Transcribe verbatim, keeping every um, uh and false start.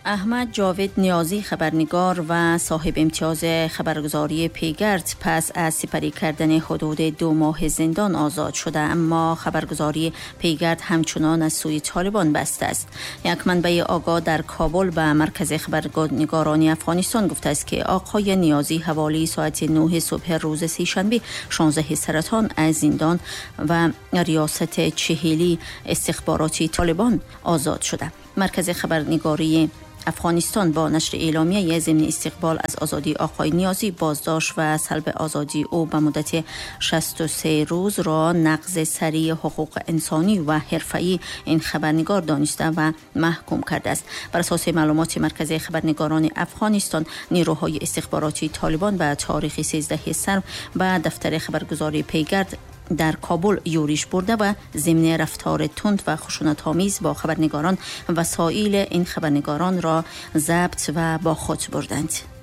احمد جاوید نیازی خبرنگار و صاحب امتیاز خبرگزاری پیگرد پس از سپری کردن حدود دو ماه زندان آزاد شده، اما خبرگزاری پیگرد همچنان از سوی طالبان بسته است. یک منبع آگاه در کابل به مرکز خبرنگاران افغانستان گفته است که آقای نیازی حوالی ساعت نه صبح روز سه‌شنبه شانزده سرطان از زندان و ریاست چهلی استخباراتی طالبان آزاد شده. مرکز خبرنگاری افغانستان با نشر اعلامیه ضمن استقبال از آزادی آقای نیازی بازداشت و سلب آزادی او به مدت شصت و سه روز را نقض سریع حقوق انسانی و حرفه‌ای این خبرنگار دانسته و محکوم کرده است. بر اساس معلومات مرکز خبرنگاران افغانستان، نیروهای استخباراتی طالبان به تاریخ سیزده سرم به دفتر خبرگزاری پیگرد در کابل یورش برده و ضمن رفتار تند و خشونت‌آمیز با خبرنگاران وسایل این خبرنگاران را ضبط و با خود بردند.